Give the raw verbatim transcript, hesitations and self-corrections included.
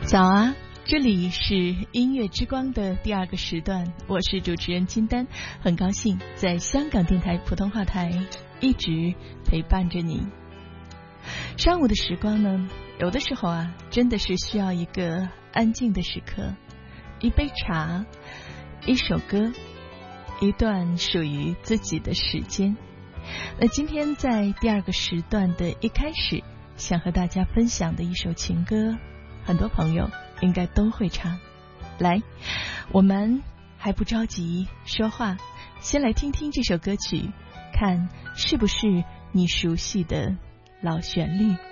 早啊，这里是音乐之光的第二个时段，我是主持人金丹，很高兴在香港电台普通话台一直陪伴着你。上午的时光呢，有的时候啊，真的是需要一个安静的时刻，一杯茶，一首歌，一段属于自己的时间。那今天在第二个时段的一开始，想和大家分享的一首情歌，很多朋友应该都会唱。来，我们还不着急说话，先来听听这首歌曲，看是不是你熟悉的老旋律。